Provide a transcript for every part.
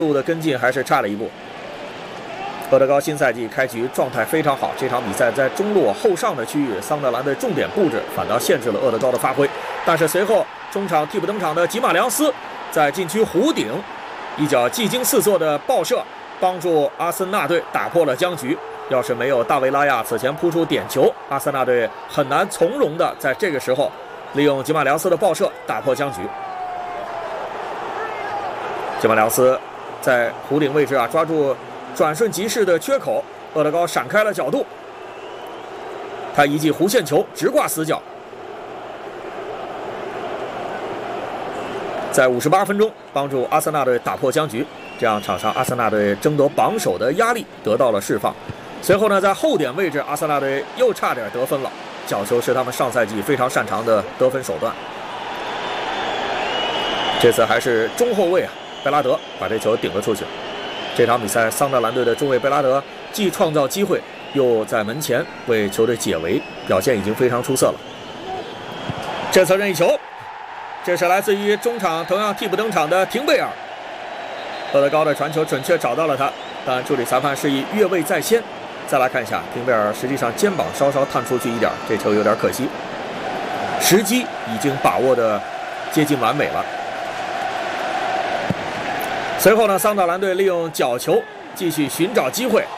路的跟进还是差了一步。厄德高新赛季开局状态非常好，这场比赛在中路后上的区域，桑德兰队重点布置，反倒限制了厄德高的发挥。但是随后中场替补登场的吉马良斯在禁区弧顶一脚技惊四座的爆射，帮助阿森纳队打破了僵局。要是没有大卫拉亚此前扑出点球，阿森纳队很难从容的在这个时候利用吉马良斯的爆射打破僵局。吉马良斯在弧顶位置抓住转瞬即逝的缺口，厄德高闪开了角度，他一记弧线球直挂死角，在58分钟帮助阿森纳队打破僵局，这样场上阿森纳队争夺榜首的压力得到了释放。随后呢，在后点位置，阿森纳队又差点得分了，角球是他们上赛季非常擅长的得分手段。这次还是中后卫贝拉德把这球顶了出去。这场比赛，桑德兰队的中卫贝拉德既创造机会，又在门前为球队解围，表现已经非常出色了。这次任意球，这是来自于中场同样替补登场的廷贝尔。厄德高的传球准确找到了他，但助理裁判示意越位在先。再来看一下，廷贝尔实际上肩膀稍稍探出去一点，这球有点可惜。时机已经把握的接近完美了。随后呢，桑德兰队利用角球继续寻找机会。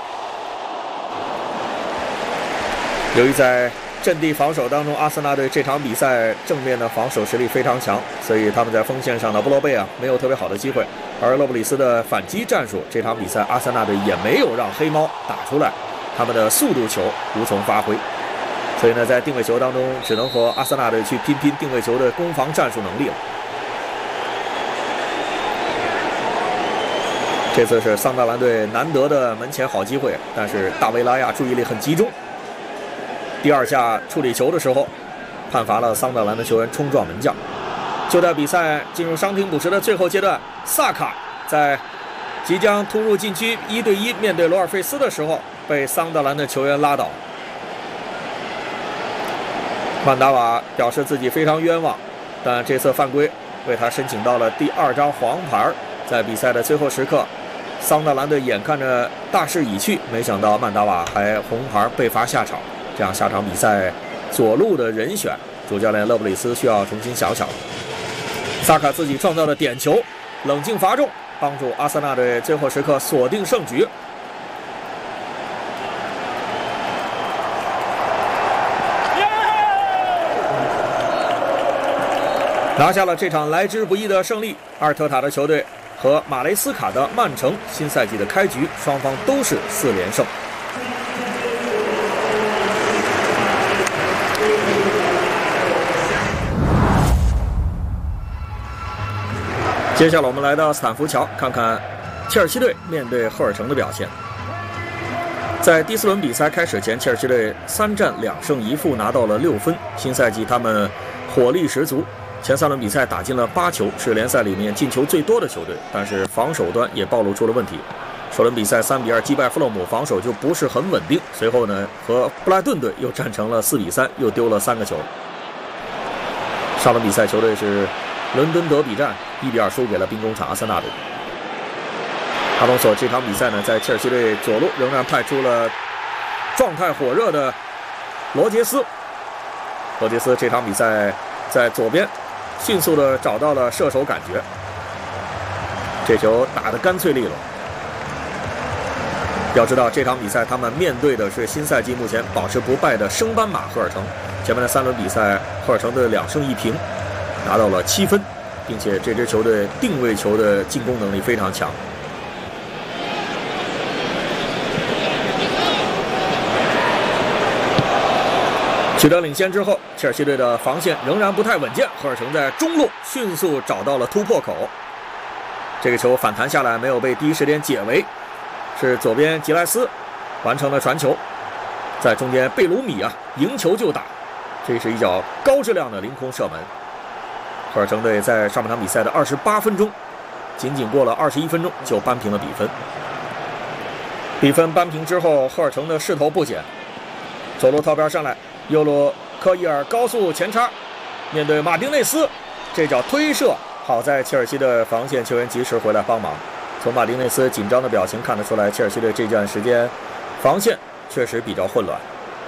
由于在阵地防守当中，阿森纳队这场比赛正面的防守实力非常强，所以他们在锋线上的布洛贝没有特别好的机会。而勒布里斯的反击战术，这场比赛阿森纳队也没有让黑猫打出来，他们的速度球无从发挥。所以呢，在定位球当中，只能和阿森纳队去拼定位球的攻防战术能力了。这次是桑德兰队难得的门前好机会，但是大卫拉亚注意力很集中。第二下处理球的时候，判罚了桑德兰的球员冲撞门将。就在比赛进入伤停补时的最后阶段，萨卡在即将突入禁区1对1面对罗尔费斯的时候，被桑德兰的球员拉倒。曼达瓦表示自己非常冤枉，但这次犯规为他申请到了第2张黄牌。在比赛的最后时刻，桑德兰队眼看着大势已去，没想到曼达瓦还红牌被罚下场，这样下场比赛左路的人选，主教练勒布里斯需要重新想想。萨卡自己创造的点球，冷静罚中，帮助阿森纳队最后时刻锁定胜局。拿下了这场来之不易的胜利，阿尔特塔的球队和马雷斯卡的曼城新赛季的开局，双方都是4连胜。接下来我们来到斯坦福桥，看看切尔西队面对赫尔城的表现。在第4轮比赛开始前，切尔西队3战2胜1负，拿到了6分。新赛季他们火力十足，前3轮比赛打进了8球，是联赛里面进球最多的球队，但是防守端也暴露出了问题。首轮比赛3比2击败弗洛姆，防守就不是很稳定。随后呢，和布莱顿队又战成了4比3，又丢了3个球。上轮比赛球队是伦敦德比战1比2输给了兵工厂阿森纳队。阿隆索这场比赛呢，在切尔西队左路仍然派出了状态火热的罗杰斯。罗杰斯这场比赛在左边迅速的找到了射手感觉，这球打得干脆利落。要知道这场比赛他们面对的是新赛季目前保持不败的升班马赫尔城。前面的3轮比赛，赫尔城队2胜1平，拿到了7分，并且这支球队定位球的进攻能力非常强。取得领先之后，切尔西队的防线仍然不太稳健，赫尔城在中路迅速找到了突破口。这个球反弹下来没有被第一时间解围，是左边吉莱斯完成了传球，在中间贝鲁米迎球就打，这是一脚高质量的凌空射门。赫尔城队在上半场比赛的28分钟，仅仅过了21分钟就扳平了比分。比分扳平之后，赫尔城的势头不减，左路套边上来，右路科伊尔高速前插，面对马丁内斯，这脚推射好在切尔西的防线球员及时回来帮忙， 从马丁内斯紧张的表情看得出来，切尔西队这段时间防线确实比较混乱。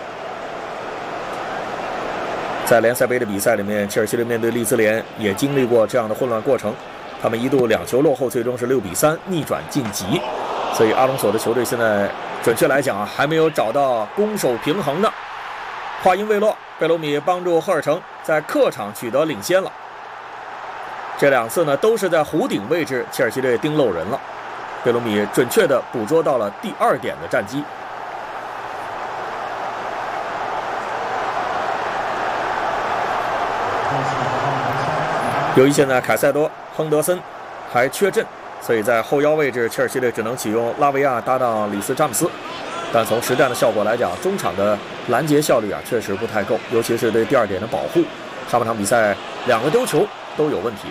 在联赛杯的比赛里面，切尔西队面对利兹联也经历过这样的混乱过程，他们一度2球落后，最终是6比3逆转晋级。所以阿隆索的球队现在准确来讲还没有找到攻守平衡的。话音未落，贝鲁米帮助赫尔城在客场取得领先了。这2次呢都是在弧顶位置，切尔西队盯漏人了。贝鲁米准确地捕捉到了第2点的战机。由于现在凯塞多、亨德森还缺阵，所以在后腰位置，切尔西队只能启用拉维亚搭档里斯詹姆斯。但从实战的效果来讲，中场的拦截效率确实不太够，尤其是对第2点的保护。上半场比赛2个丢球都有问题。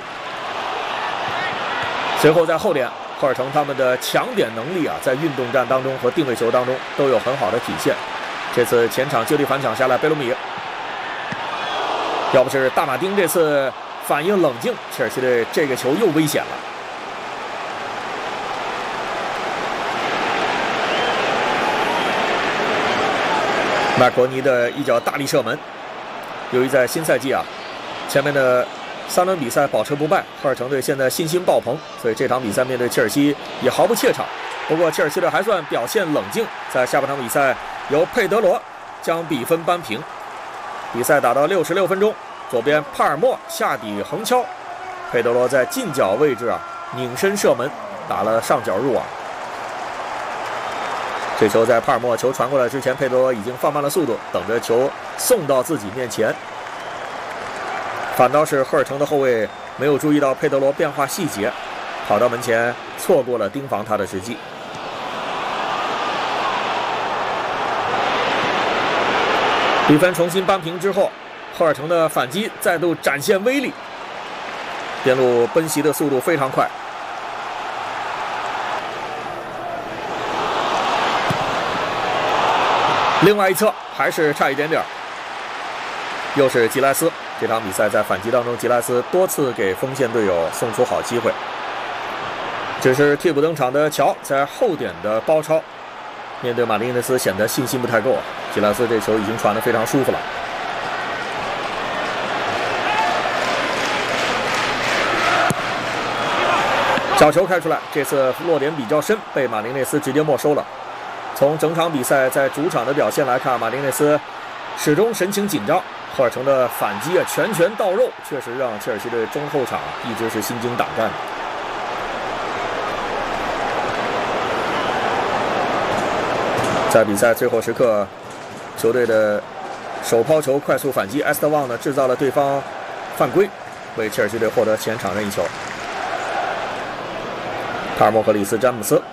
随后在后点，赫尔城他们的抢点能力在运动战当中和定位球当中都有很好的体现。这次前场接力反抢下来，贝鲁米要不是大马丁这次反应冷静，切尔西队这个球又危险了。麦克尼的一脚大力射门。由于在新赛季前面的3轮比赛保持不败，赫尔城队现在信心爆棚，所以这场比赛面对切尔西也毫不怯场。不过切尔西队还算表现冷静，在下半场比赛由佩德罗将比分扳平。比赛打到66分钟，左边帕尔默下底横敲，佩德罗在近角位置拧身射门，打了上角入网。这球在帕尔默球传过来之前，佩德罗已经放慢了速度，等着球送到自己面前。反倒是赫尔城的后卫没有注意到佩德罗变化细节，跑到门前错过了盯防他的时机。比分重新扳平之后，赫尔城的反击再度展现威力，边路奔袭的速度非常快。另外一侧还是差一点点，又是吉莱斯。这场比赛在反击当中，吉莱斯多次给锋线队友送出好机会。这是替补登场的乔在后点的包抄，面对马丁内斯显得信心不太够。吉莱斯这球已经传得非常舒服了。小球开出来，这次落点比较深，被马丁内斯直接没收了。从整场比赛在主场的表现来看，马丁内斯始终神情紧张，赫尔城的反击拳拳到肉，确实让切尔西队中后场一直是心惊胆战的。在比赛最后时刻，球队的手抛球快速反击，埃斯特旺呢制造了对方犯规，为切尔西队获得前场任意球。帕尔默和里斯詹姆斯。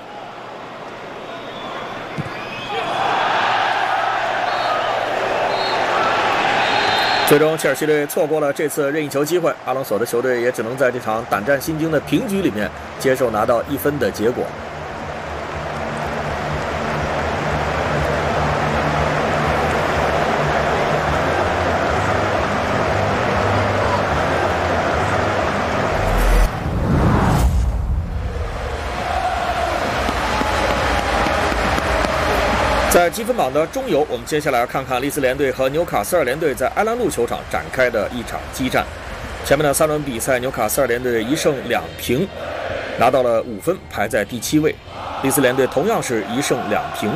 最终，切尔西队错过了这次任意球机会，阿隆索的球队也只能在这场胆战心惊的平局里面接受拿到1分的结果。在积分榜的中游，我们接下来看看利兹联队和纽卡斯尔联队在埃兰路球场展开的一场激战。前面的3轮比赛，纽卡斯尔联队1胜2平，拿到了5分，排在第7位。利兹联队同样是1胜2平。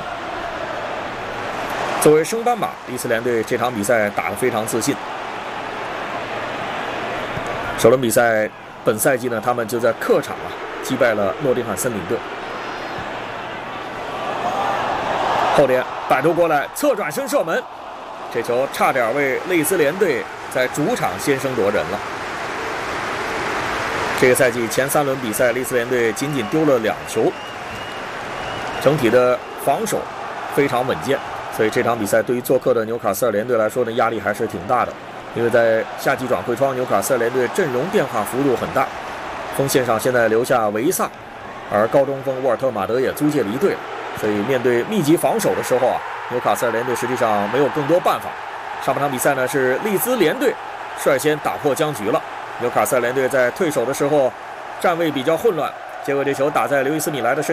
作为升班马，利兹联队这场比赛打得非常自信。首轮比赛，本赛季呢，他们就在客场击败了诺丁汉森林队。后点摆渡过来，侧转身射门，这球差点为利兹联队在主场先声夺人了。这个赛季前3轮比赛，利兹联队仅仅丢了2球，整体的防守非常稳健，所以这场比赛对于做客的纽卡斯尔联队来说呢，压力还是挺大的。因为在夏季转会窗，纽卡斯尔联队阵容变化幅度很大，锋线上现在留下维萨，而高中锋沃尔特马德也租借离队了。所以面对密集防守的时候纽卡斯尔联队实际上没有更多办法。上半场比赛呢，是利兹联队率先打破僵局了。纽卡斯尔联队在退守的时候站位比较混乱， 结果这球打在刘易斯·米莱的身